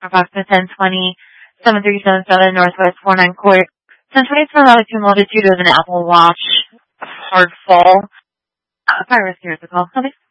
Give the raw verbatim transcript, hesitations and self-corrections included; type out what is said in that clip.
approximate ten twenty, seven three seven seven Northwest four nine Court. ten twenty is from latitude multitude of an Apple Watch. Hard fall. Uh, fire rescue is the call. Okay.